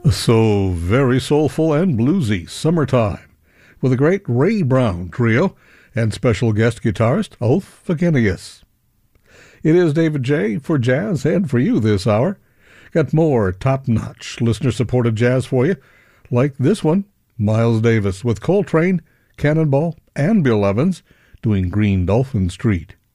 So very soulful and bluesy, Summertime, with a great Ray Brown trio and special guest guitarist Ulf Agenius. It is David J. for Jazz and for you this hour. Got more top-notch listener-supported jazz for you, like this one, Miles Davis with Coltrane, Cannonball, and Bill Evans doing Green Dolphin Street.